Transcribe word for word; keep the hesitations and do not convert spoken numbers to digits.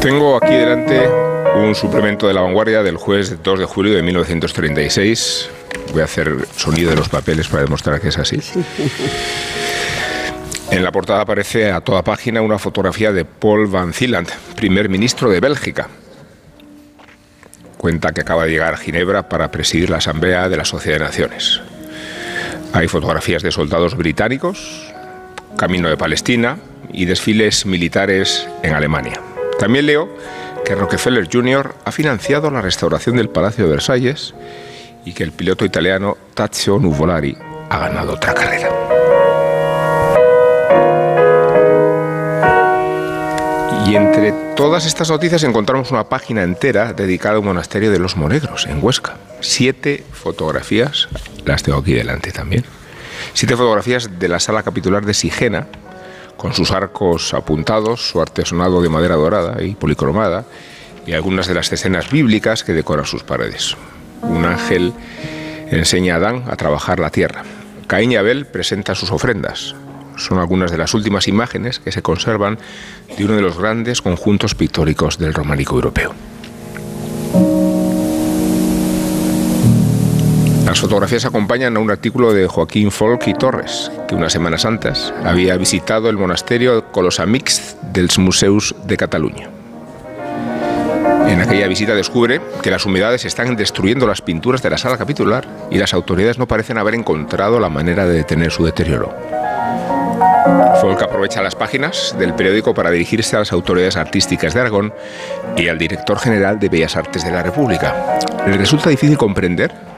Tengo aquí delante un suplemento de La Vanguardia del jueves dos de julio de mil novecientos treinta y seis. Voy a hacer sonido de los papeles para demostrar que es así. En la portada aparece a toda página una fotografía de Paul van Zeeland, primer ministro de Bélgica. Cuenta que acaba de llegar a Ginebra para presidir la Asamblea de la Sociedad de Naciones. Hay fotografías de soldados británicos, camino de Palestina y desfiles militares en Alemania. También leo que Rockefeller junior ha financiado la restauración del Palacio de Versalles y que el piloto italiano Tazio Nuvolari ha ganado otra carrera. Y entre todas estas noticias encontramos una página entera dedicada a un monasterio de los Monegros, en Huesca. Siete fotografías, las tengo aquí delante también. Siete fotografías de la sala capitular de Sigena, con sus arcos apuntados, su artesonado de madera dorada y policromada, y algunas de las escenas bíblicas que decoran sus paredes. Un ángel enseña a Adán a trabajar la tierra. Caín y Abel presentan sus ofrendas. Son algunas de las últimas imágenes que se conservan de uno de los grandes conjuntos pictóricos del románico europeo. Las fotografías acompañan a un artículo de Joaquín Folch y Torres, que unas semanas antes había visitado el monasterio Colosamics dels Museus de Cataluña. En aquella visita descubre que las humedades están destruyendo las pinturas de la sala capitular y las autoridades no parecen haber encontrado la manera de detener su deterioro. Folch aprovecha las páginas del periódico para dirigirse a las autoridades artísticas de Aragón y al director general de Bellas Artes de la República. Les resulta difícil comprender